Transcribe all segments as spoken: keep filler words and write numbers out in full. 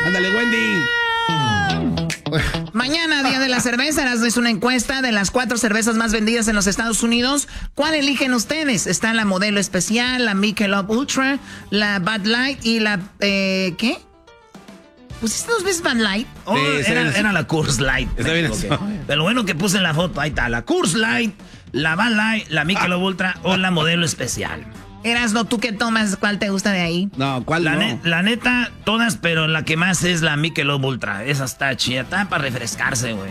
Ándale, Wendy. Mañana, día de la cerveza, es una encuesta de las cuatro cervezas más vendidas en los Estados Unidos. ¿Cuál eligen ustedes? Está la Modelo Especial, la Michelob Ultra, la Bud Light y la... Eh, ¿Qué? ¿Pusiste dos veces Bud Light? Oh, sí, era, sí. era la Coors Light. Está bien okay. eso. Pero lo bueno que puse en la foto, ahí está, la Coors Light, la Bud Light, la Michelob ah. Ultra o la Modelo Especial. Erasno, ¿tú qué tomas? ¿Cuál te gusta de ahí? No, ¿cuál la no? Ne- la neta, todas, pero la que más es la Michelob Ultra. Esa está chida, está para refrescarse, güey.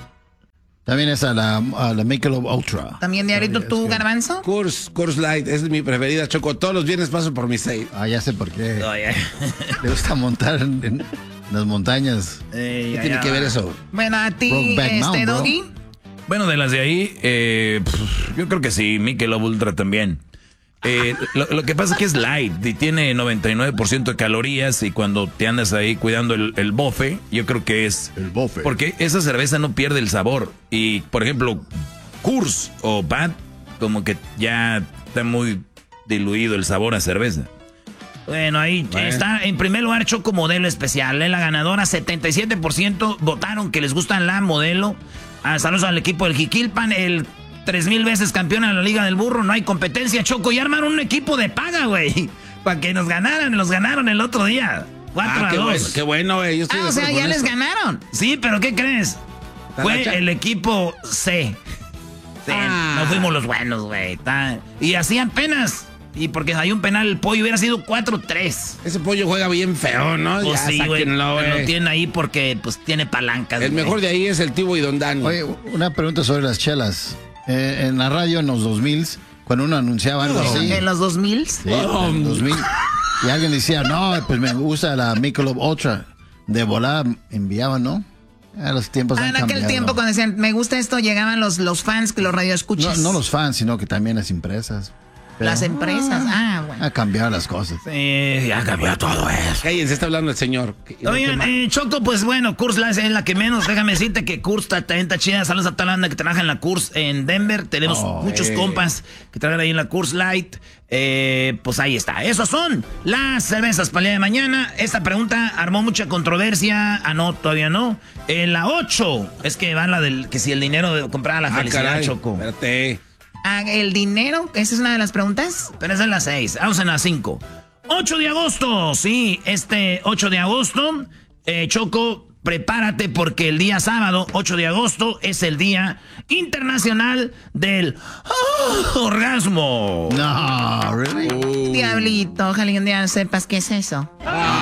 También esa, la, la Michelob Ultra. ¿También, Diablito, tú, Garbanzo? Coors, Coors Light, esa es mi preferida, Choco. Todos los viernes paso por mi seis. Ah, ya sé por qué. Oh, yeah. Le gusta montar en, en las montañas. Eh, ¿Qué ya, tiene ya. que ver eso? Bueno, a ti, Brokeback este, Mountain, bro. Doggy. Bueno, de las de ahí, eh, pff, yo creo que sí, Michelob Ultra también. Eh, lo, lo que pasa es que es light y tiene noventa y nueve por ciento de calorías y cuando te andas ahí cuidando el, el bofe, yo creo que es... El bofe. Porque esa cerveza no pierde el sabor. Y, por ejemplo, Coors o Bud, como que ya está muy diluido el sabor a cerveza. Bueno, ahí Bueno. está. En primer lugar, Choco Modelo Especial. Es la ganadora. setenta y siete por ciento votaron que les gusta la Modelo. Ah, saludos al equipo del Jiquilpan. El tres mil veces campeón en la Liga del Burro. No hay competencia, Choco. Y armaron un equipo de paga, güey. Para que nos ganaran. Los ganaron el otro día. cuatro Ah, a qué dos. bueno, qué bueno, güey. Yo estoy Ah, de o sea, acuerdo ya con les eso. ganaron. Sí, pero ¿qué crees? Fue Talacha. el equipo C. Sí, Ah. no fuimos los buenos, güey. Está- Y hacían penas. Y porque hay un penal, el pollo hubiera sido cuatro tres. Ese pollo juega bien feo, ¿no? Pues Ya, sí, güey. sáquenlo, Lo güey. tienen ahí porque pues tiene palancas. El güey. mejor de ahí es el Tibo y Don Dani. Oye, una pregunta sobre las chelas. Eh, en la radio en los dos mil, cuando uno anunciaba algo así. En los dos mil. Sí, en el dos mil. Y alguien decía, no, pues me gusta la Michelob Ultra. De volada enviaban, ¿no? A los tiempos Ah, han en aquel cambiado. tiempo cuando decían, me gusta esto, llegaban los, los fans, que los No, radioescuchas. no los fans, sino que también las empresas. Pero, Las empresas. Ah, bueno. ha cambiado las cosas. Sí, ya cambió todo eso. Cállense, está hablando el señor. Oigan, eh, Choco, pues bueno, Coors Light es la que menos. Déjame decirte que Coors está, también está chida. Saludos a toda la banda que trabaja en la Coors en Denver. Tenemos Oh, muchos eh. compas que trabajan ahí en la Coors Light. Eh, pues ahí está. Esos son las cervezas para el día de mañana. Esta pregunta armó mucha controversia. Ah, no, todavía no. En la ocho, es que va la del que si el dinero de comprar la Ah, felicidad, caray, Choco. espérate. Ah, el dinero, esa es una de las preguntas. Pero esa es la seis. Vamos en la cinco. ocho de agosto, sí, este ocho de agosto, eh, Choco, prepárate porque el día sábado, ocho de agosto, es el Día Internacional del ¡Oh! Orgasmo. No, really. Uh, Diablito, ojalá un día sepas qué es eso.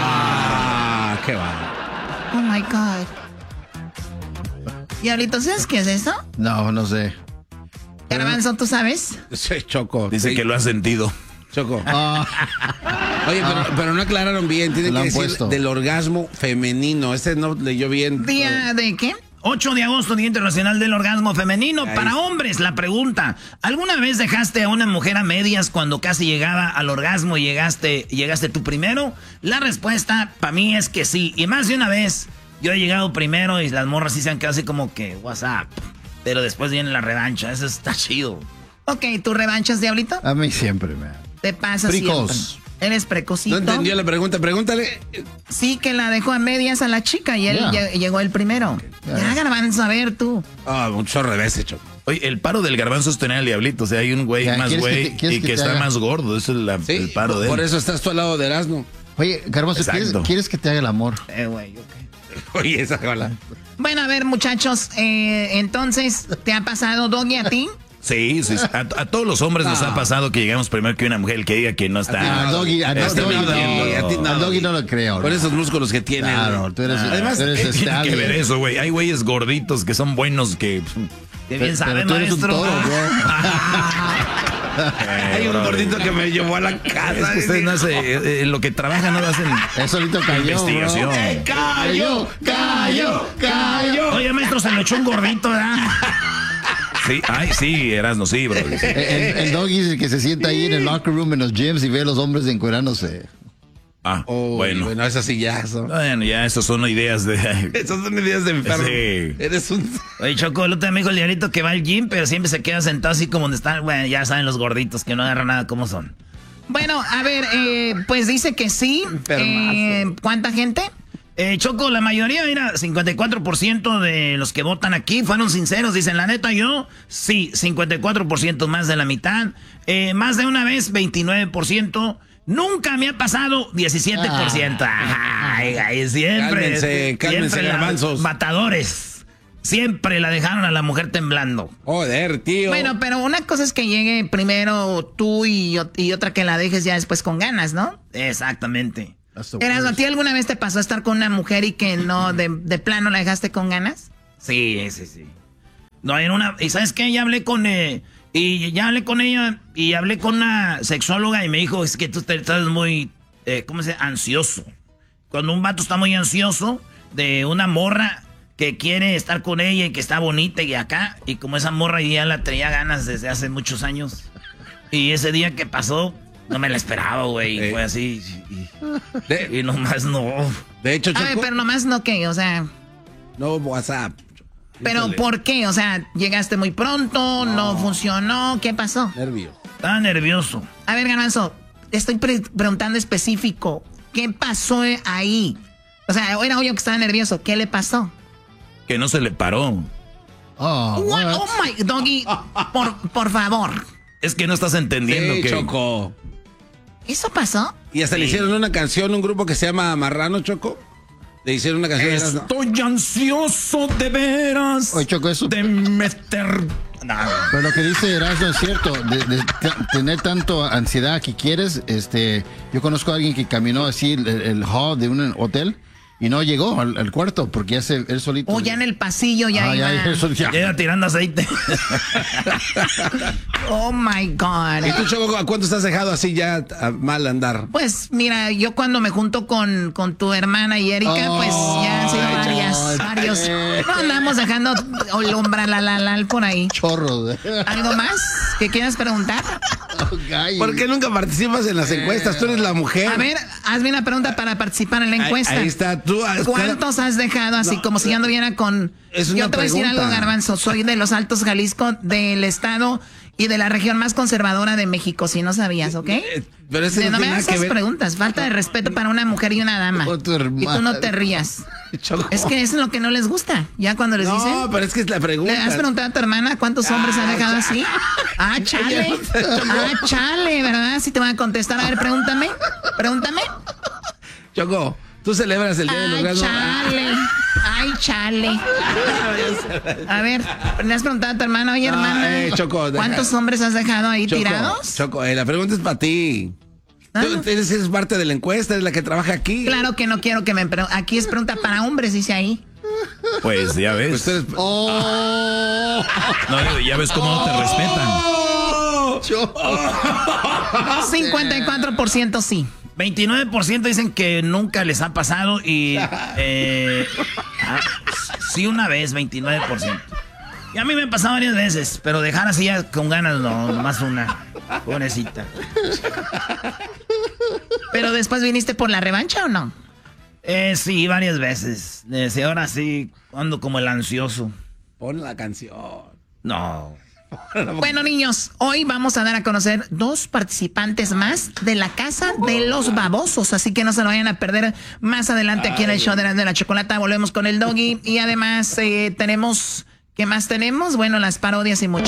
ah, qué va. Oh my God. Diablito, ¿sabes qué es eso? No, no sé. Garbanzo, ¿tú sabes? Sí, Choco. Dice sí, que lo ha sentido. Choco. Ah, Oye, pero, pero no aclararon bien. Tienen Lo que han decir puesto. del orgasmo femenino. Este no leyó bien. ¿Día de qué? ocho de agosto, Día Internacional del Orgasmo Femenino. Ahí Para está. hombres, la pregunta. ¿Alguna vez dejaste a una mujer a medias cuando casi llegaba al orgasmo y llegaste, llegaste tú primero? La respuesta para mí es que sí. Y más de una vez yo he llegado primero y las morras sí se han quedado así como que, what's up. Pero después viene la revancha. Eso está chido. Ok, ¿tú revanchas, Diablito? a mí siempre, man. Te pasa Precoz. siempre. Eres No precocito. entendió la pregunta. Pregúntale. Sí, que la dejó a medias a la chica y él Yeah. lle- llegó el primero. Ya, Garbanzo, a ver tú. Ah, un chorro de veces, Choco. Oye, el paro del garbanzo es tener al diablito. O sea, hay un güey Ya, más ¿quieres que güey te- quieres y que que te está haga? más gordo. Eso es la- Sí, el paro por, de él. por eso estás tú al lado de Erasmo. Oye, Garbanzo, ¿quieres, Exacto. ¿quieres que te haga el amor? Eh, güey, ok. Oye, esa hola. Bueno, a ver, muchachos, eh, entonces, ¿te ha pasado, Doggy, a ti? Sí, sí, sí. A, a todos los hombres nos ha pasado que llegamos primero que una mujer. El que diga que no está. Ah, al Doggy, al Está Doggy, mintiendo. no, a ti no. al Doggy no lo creo. Con ¿no? esos músculos que tiene. Claro, güey. tú eres, Además, tú eres ¿Qué tiene que stallion. ver eso, güey? Hay güeyes gorditos que son buenos que... Qué Pero- bien sabe, pero tú eres un maestro. toro, hay un gordito que me llevó a la casa. Es que ustedes no hacen... eh, eh, lo que trabajan no hacen... Eso ahorita cayó, Investigación. bro. ¡Cayó! ¡Cayó! ¡Cayó! Oye, maestro, se lo echó un gordito, ¿verdad? Sí, ay, sí, Erasmo, sí, bro. El, el Doggy es el que se sienta ahí en el locker room en los gyms y ve a los hombres encuerándose. Ah, Oh, bueno. bueno, esas sí ya son. Bueno, ya esas son ideas de... Esas son ideas de enfermo. Sí. Eres un. Oye, Choco, el otro día me dijo el diablito que va al gym, pero siempre se queda sentado así como donde están. Bueno, ya saben los gorditos que no agarran nada cómo son. Bueno, a ver, eh, pues dice que sí. Enfermazo. Eh, ¿Cuánta gente? Eh, Choco, la mayoría, mira, cincuenta y cuatro por ciento de los que votan aquí fueron sinceros. Dicen, la neta, yo, sí, cincuenta y cuatro por ciento, más de la mitad. Eh, más de una vez, veintinueve por ciento. Nunca me ha pasado, diecisiete por ciento. Ah. Ay, ay, siempre. Cálmense, cálmense, siempre la- garbanzos. matadores. Siempre la dejaron a la mujer temblando. Joder, tío. Bueno, pero una cosa es que llegue primero tú y, y otra que la dejes ya después con ganas, ¿no? Exactamente. Erasmo, ¿a ti alguna vez te pasó a estar con una mujer y que no, de, de plano la dejaste con ganas? Sí, sí, sí. No, en una... ¿Y sabes qué? Ya hablé con... Eh, y ya hablé con ella y hablé con una sexóloga y me dijo, es que tú te- estás muy... Eh, ¿Cómo se dice? Ansioso. Cuando un vato está muy ansioso de una morra que quiere estar con ella y que está bonita y acá, y como esa morra ya la traía ganas desde hace muchos años, y ese día que pasó, no me la esperaba, güey. Eh. Fue así. Y, De, y nomás no. de hecho, A ver, Choco, pero nomás no que, o sea, no WhatsApp. pero Híjole, ¿por qué? O sea, llegaste muy pronto, no, funcionó, ¿qué pasó? nervio. Estaba nervioso. A ver, Garbanzo, estoy pre- preguntando específico, ¿qué pasó ahí? O sea, era obvio que estaba nervioso, ¿qué le pasó? Que no se le paró. Oh, What? what? Oh my, Doggy, por, por favor, Es que no estás entendiendo Sí, que... Choco. ¿eso pasó? Y hasta le hicieron una canción, un grupo que se llama Marrano, Choco. Le hicieron una canción. Erasmo. Estoy ansioso de veras Oye, Choco, eso. de meter... No. Pero lo que dice Erasmo es cierto, de, de ta- tener tanto ansiedad que quieres, este, yo conozco a alguien que caminó así el, el hall de un hotel y no llegó al, al cuarto porque ya se, él solito. O ya en el pasillo ya Ah, ya, iba. eso ya. Llega tirando aceite. Oh my God. ¿Y tú, Choco, a cuánto estás dejado así ya a mal andar? Pues mira, yo cuando me junto con, con tu hermana y Erika, Oh, pues ya han sido ay, varias, ay, varios. eh. No andamos dejando olombra la la la por ahí. Chorro. de- ¿Algo más que quieras preguntar? Gallo. ¿Por qué nunca participas en las encuestas? Tú eres la mujer. A ver, hazme una pregunta para participar en la Ahí- encuesta. Ahí, está, tú. haz- ¿Cuántos has dejado así No, como si yo anduviera con... es Yo una te voy a decir pregunta. algo, Garbanzo. Soy de los Altos Jalisco, del estado y de la región más conservadora de México, si no sabías, ¿ok? Eh, Pero ese De- no, no me tiene hagas nada que esas ver. preguntas. Falta de respeto para una mujer y una dama. O tu Y tú no hermana. te rías. Choco. Es que eso es lo que no les gusta. Ya cuando les No, dicen... pero es que es la pregunta. ¿Le has preguntado a tu hermana cuántos hombres ha dejado así? Ah, chale. Ah, chale, ¿verdad? Si te van a contestar. A ver, pregúntame. Pregúntame. Choco, tú celebras el día del Ay, orgasmo. chale. Ay, chale. A ver, ¿le has preguntado a tu hermana? Oye, No, hermana, eh, Choco, deja- ¿cuántos hombres has dejado ahí Choco, tirados? Choco, eh, la pregunta es para ti. Ah. Tú eres, eres parte de la encuesta, eres la que trabaja aquí. Claro que no quiero que me pregunten. Aquí es pregunta para hombres, dice ahí. Pues ya ves. Pues tú eres- Oh. No, ya ves cómo no te respetan. cincuenta y cuatro por ciento sí. veintinueve por ciento dicen que nunca les ha pasado y eh, ah, sí una vez, veintinueve por ciento. Y a mí me ha pasado varias veces, pero dejar así ya con ganas no, nomás una. Pobrecita. ¿Pero después viniste por la revancha o no? Eh, sí, varias veces. Eh, sí, ahora sí ando como el ansioso. Pon la canción. No. Bueno, niños, hoy vamos a dar a conocer dos participantes más de la Casa de los Babosos, así que no se lo vayan a perder más adelante aquí en el show de la, de la chocolata. Volvemos con el Doggy y además eh, tenemos, ¿qué más tenemos? Bueno, las parodias y mucho.